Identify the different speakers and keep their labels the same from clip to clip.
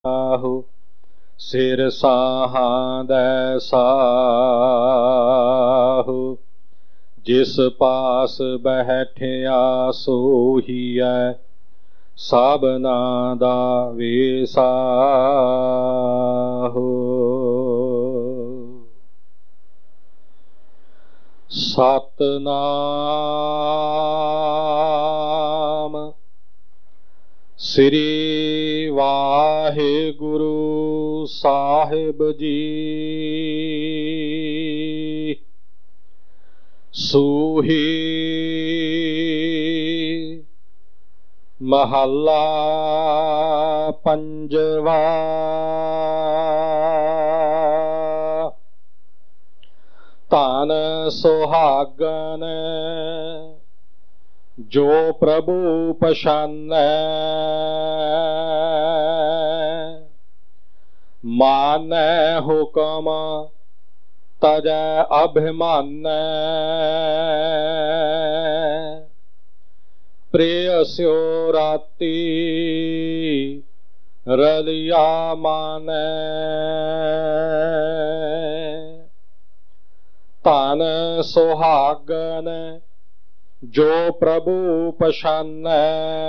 Speaker 1: ਆਹੋ ਸਿਰ ਸਾਹਾਂ ਦੈ ਸਾਹੂ ਜਿਸ ਪਾਸ ਬੈਠਿਆ ਸੋਹੀਐ ਸਭਨਾ ਦਾ ਵੇਸਾਹੂ। ਸਤਨਾਮ ਸ੍ਰੀ ਵਾਹਿਗੁਰੂ ਸਾਹਿਬ ਜੀ। ਸੂਹੀ ਮਹੱਲਾ ਪੰਜਵਾ। ਧਨ ਸੁਹਾਗਨ ਜੋ ਪ੍ਰਭੂ ਪਛਾਨੈ ਮਾਨੈ ਹੁਕਮ ਤਜੈ ਅਭਿਮਾਨੈ ਪ੍ਰੇਯਸਿਓ ਰਾਤੀ ਰਲਿਆ ਮਾਨੈ। ਧਨ ਸੁਹਾਗਨ ਜੋ ਪ੍ਰਭੂ ਪਛਾਨੈ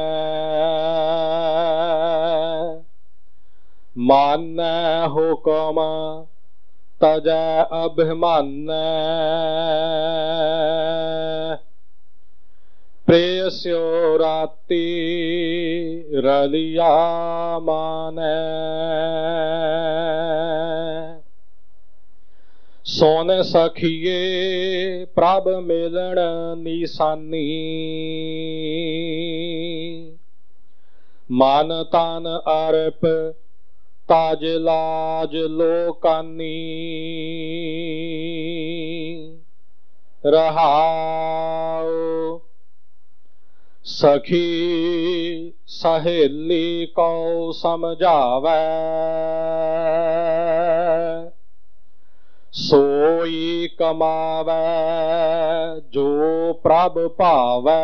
Speaker 1: ਮਾਨੈ ਹੁਕਮ ਤਜੈ ਅਭਿਮਾਨੈ ਪ੍ਰੇਯਸਿਓ ਰਾਤੀ ਰਲਿਆ ਮਾਨੈ। ਸੁਨ ਸਖੀਏ ਪ੍ਰਭ ਮਿਲਣ ਨਿਸ਼ਾਨੀ ਮਨ ਤਨ ਅਰਪ ਤਾਜ ਲਾਜ ਲੋਕਾਨੀ। ਰਹਾਉ ਸਖੀ ਸਹੇਲੀ ਕੋ ਸਮਝਾਵੈ ਸੋਈ ਕਮਾਵੈ ਜੋ ਪ੍ਰਭ ਭਾਵੈ।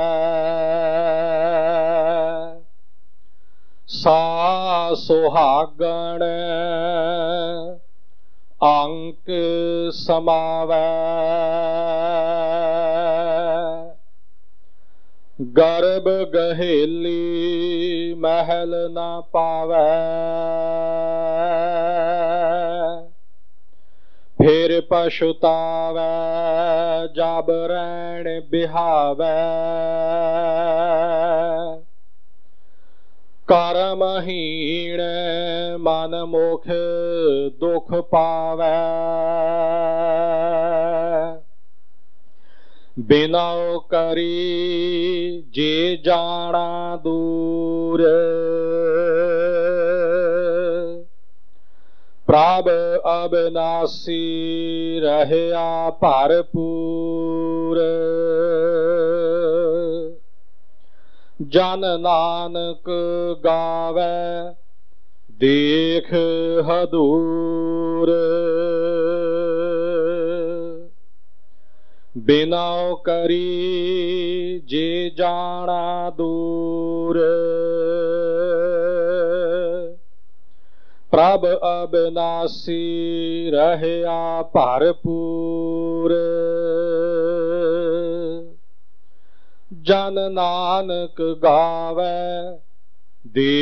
Speaker 1: ਸਾ ਸੁਹਾਗਣ ਅੰਕ ਸਮਾਵੈ ਗਰਭ ਗਹੇਲੀ ਮਹਿਲ ਨਾ ਪਾਵੈ। ਫਿਰ ਪਛੁਤਾਵੈ ਜਬ ਰੈਣ ਬਿਹਾਵੈ ਕਰਮਹੀਣ ਮਨ ਮੁਖ ਦੁਖ ਪਾਵੈ। ਬਿਨਉ ਕਰੀ ਜੇ ਜਾਣਾ ਦੂਰ ਪ੍ਰਭ ਅਬਿਨਾਸੀ ਰਹਿਆ ਭਰਪੂਰ। ਜਨ ਨਾਨਕ ਗਾਵੈ ਦੇਖ ਹਦੂਰ ਬਿਨਉ ਕਰੀ ਜੇ ਜਾਣਾ ਦੂਰ ਪ੍ਰਭ ਅਬਿਨਾਸੀ ਰਹਿਆ ਭਰਪੂਰ। ਜਨ ਨਾਨਕ ਗਾਵੈ ਦੇ